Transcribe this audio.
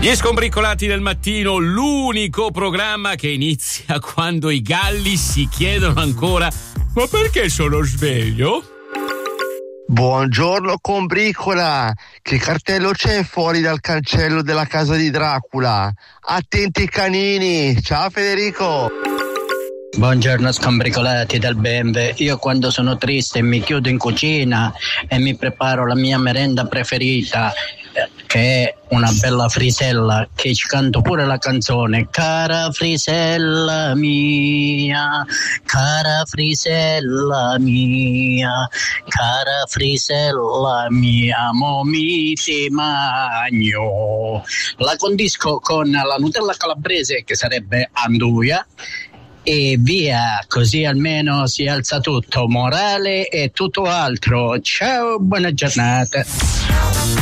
Gli Scombricolati del mattino, l'unico programma che inizia quando i galli si chiedono ancora: ma perché sono sveglio? Buongiorno combricola, che cartello c'è fuori dal cancello della casa di Dracula? Attenti ai canini, ciao Federico. Buongiorno scombricolati del Bembe, io quando sono triste mi chiudo in cucina e mi preparo la mia merenda preferita, che è una bella frisella, che ci canto pure la canzone: cara frisella mia, cara frisella mia, cara frisella mia, mo mi ti magno. La condisco con la Nutella calabrese, che sarebbe anduia, e via, così almeno si alza tutto, morale e tutto altro. Ciao, buona giornata.